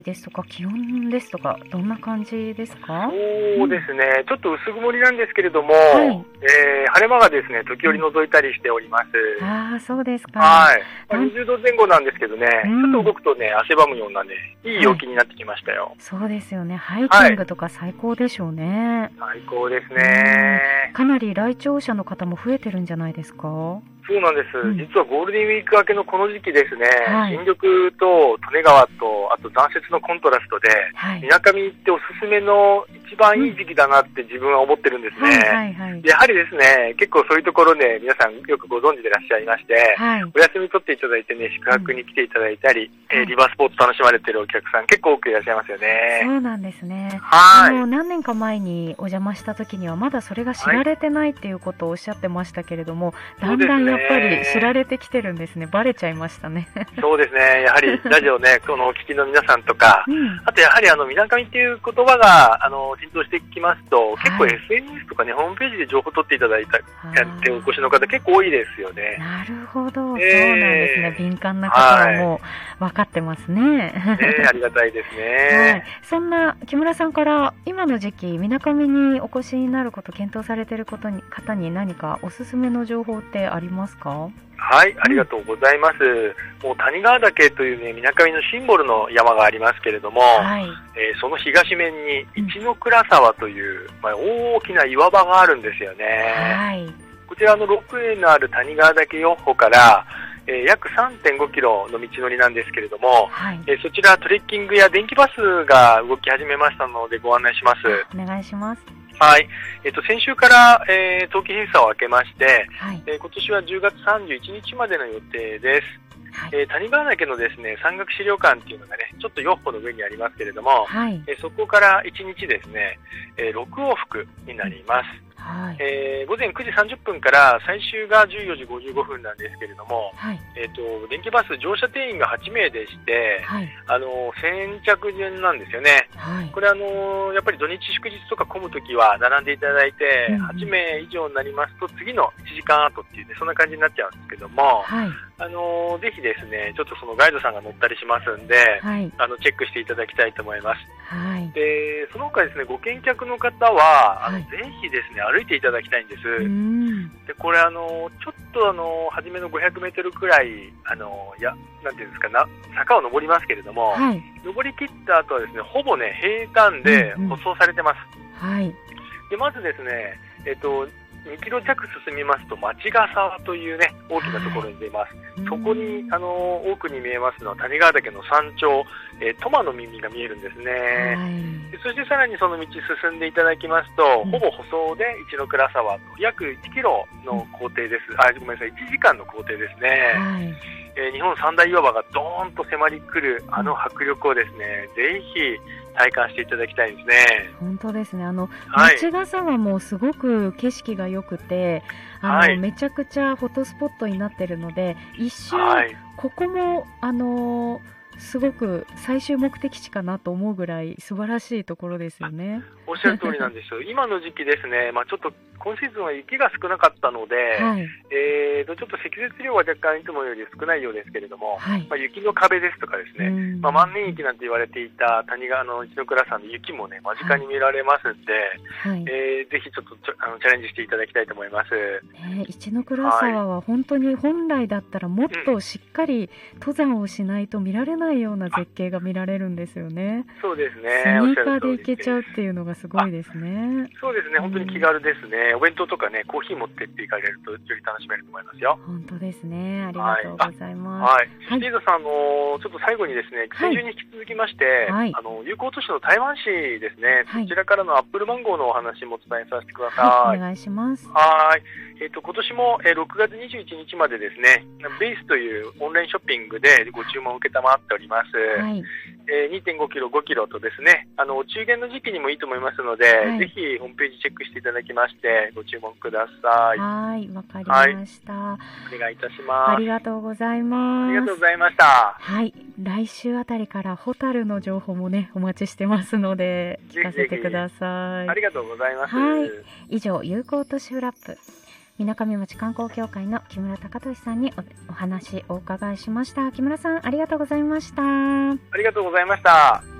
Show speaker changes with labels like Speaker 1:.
Speaker 1: ですとか気温ですとかどんな感じですか？
Speaker 2: そうですね、ちょっと薄曇りなんですけれども、
Speaker 1: はい。
Speaker 2: 晴れ間がですね、時折覗いたりしております。
Speaker 1: ああ、そうですか。
Speaker 2: はい。
Speaker 1: なん
Speaker 2: 20度前後なんですけどね、ちょっと動くとね、汗ばむようなね、いい陽気になってきましたよ。
Speaker 1: そうですよね。ハイキ
Speaker 2: はい。
Speaker 1: ングとか最高でしょうね。
Speaker 2: 最高です
Speaker 1: うん
Speaker 2: ね。
Speaker 1: かなり来庁者の方も増えてるんじゃないですか？
Speaker 2: そうなんです。実はゴールデンウィーク明けのこの時期ですね、
Speaker 1: はい。
Speaker 2: 新緑と利根川と、あと残雪のコントラストで、
Speaker 1: はい。
Speaker 2: 水上っておすすめの一番いい時期だなって自分は思ってるんですね。
Speaker 1: はいはいはい。
Speaker 2: やはりですね、結構そういうところで皆さんよくご存知でいらっしゃいまして、
Speaker 1: はい。
Speaker 2: お休み取っていただいてね、宿泊に来ていただいたり、リバースポーツ楽しまれてるお客さん結構多くいらっしゃいますよね。
Speaker 1: そうなんですね。
Speaker 2: はい。
Speaker 1: 何年か前にお邪魔した時にはまだそれが知られてないっていうことをおっしゃってましたけれども、だんだんやっぱり知られてきてるんですね。バレちゃいましたね。
Speaker 2: そうですね。やはりラジオね、このお聞きの皆さんとか、あとやはりみなかみっていう言葉が浸透してきますと、結構 SNS とかね、ホームページで情報取っていただいたやってお越しの方結構多いですよね。
Speaker 1: なるほど、そうなんですね。敏感な方はもう分かってますね。
Speaker 2: ありがたいですね。
Speaker 1: そんな木村さんから今の時期みなかみにお越しになること検討されている方に何かおすすめの情報ってありますか？
Speaker 2: はい、ありがとうございます。もう谷川岳というね、みなかみのシンボルの山がありますけれども、その東面に一ノ倉沢という、大きな岩場があるんですよね。こちらのロープウェイのある谷川岳4歩から、約 3.5 キロの道のりなんですけれども、そちらトレッキングや電気バスが動き始めましたのでご案内します。
Speaker 1: お願いします。
Speaker 2: はい。先週から、冬季閉鎖を明けまして、今年は10月31日までの予定です。谷川岳のですね、山岳資料館っていうのがね、ちょっと4歩の上にありますけれども、そこから1日ですね、6往復になります。午前9時30分から最終が14時55分なんですけれども、電気バス乗車定員が8名でして、先着順なんですよね。これやっぱり土日祝日とか混むときは並んでいただいて、8名以上になりますと次の1時間後っていうね、そんな感じになっちゃうんですけども、ぜひですね、ちょっとそのガイドさんが乗ったりしますんで、チェックしていただきたいと思います。で、その他ですね、ご見客の方は、ぜひですね、歩いていただきたいんです。で、これちょっと初めの500メートルくらい、なんていうんですかな、坂を登りますけれども、登り切った後はですね、ほぼね、平坦で舗装されてます。で、まずですね、2キロ弱進みますと町ヶ沢というね、大きなところに出ます。そこに、奥に見えますのは谷川岳の山頂、トマの耳が見えるんですね。でそしてさらにその道進んでいただきますと、ほぼ舗装で一ノ倉沢と約1キロの行程です。ごめんなさい、1時間の行程ですね。日本三大岩場がドーンと迫り来る迫力をですね、ぜひ体感していただきたいですね。
Speaker 1: 本当ですね。町ヶ沢もすごく景色が良くて、めちゃくちゃフォトスポットになってるので、一瞬、ここもすごく最終目的地かなと思うぐらい素晴らしいところですよね。
Speaker 2: おっしゃる通りなんですよ。今の時期ですね、ちょっと今シーズンは雪が少なかったので、ちょっと積雪量は若干いつもより少ないようですけれども、雪の壁ですとかですね、万年雪なんて言われていた谷川の一ノ倉山の雪もね、間近に見られますんで、ぜひちょっとチャレンジしていただきたいと思います。
Speaker 1: 一ノ倉沢は本当に本来だったらもっとしっかり登山をしないと見られないような絶景が見られるんですよね。
Speaker 2: そうですね。
Speaker 1: スニーカーで行けちゃうっていうのがすごいですね。
Speaker 2: そうですね。本当に気軽ですね。お弁当とかね、コーヒー持ってっていかれるとより楽しめると思いますよ。
Speaker 1: 本当ですね。ありがとうございます。
Speaker 2: シティーズさん、ちょっと最後にですね、先週に引き続きまして、友好都市の台湾市ですね、そちらからのアップルマンゴーのお話もお伝えさせてください。
Speaker 1: お願いします。
Speaker 2: 今年も6月21日までですね、ベースというオンラインショッピングでご注文を受けたまっております。2.5 キロ、5キロとですね、お中元の時期にもいいと思いますので、ぜひホームページチェックしていただきまして、ご注文ください。
Speaker 1: わかりました。
Speaker 2: お願いいたします。
Speaker 1: ありがとうございます。
Speaker 2: ありがとうございました。
Speaker 1: 来週あたりからホタルの情報もね、お待ちしてますので、聞かせてください。
Speaker 2: ありがとうございます。
Speaker 1: 以上、友好都市フラップ。 みなかみ町観光協会の木村隆俊さんにお話お伺いしました。木村さん、ありがとうございました。
Speaker 2: ありがとうございました。